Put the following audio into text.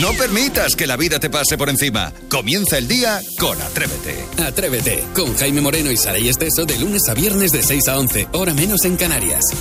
No permitas que la vida te pase por encima. Comienza el día con Atrévete. Atrévete, con Jaime Moreno y Saray Esteso de lunes a viernes de 6 a 11, hora menos en Canarias.